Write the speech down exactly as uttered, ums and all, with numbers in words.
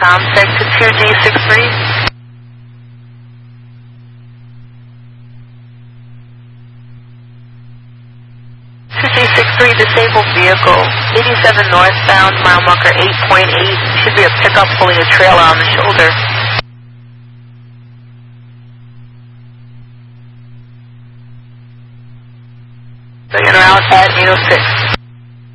ComSec to two D six three. two D six three, disabled vehicle, eighty-seven northbound, mile marker eight point eight. Should be a pickup pulling a trailer on the shoulder. So in or out at eight oh six.